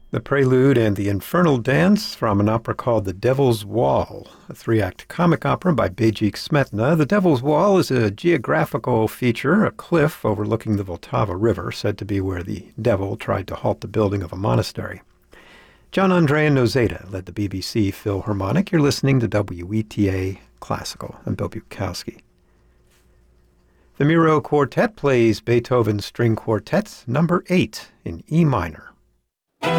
The Prelude and the Infernal Dance from an opera called The Devil's Wall, a three-act comic opera by Bajik Smetna. The Devil's Wall is a geographical feature, a cliff overlooking the Vltava River, said to be where the devil tried to halt the building of a monastery. John Andrea Nozeta led the BBC Philharmonic. You're listening to WETA Classical. I'm Bill Bukowski. The Miro Quartet plays Beethoven's String Quartet, number 8 in E minor.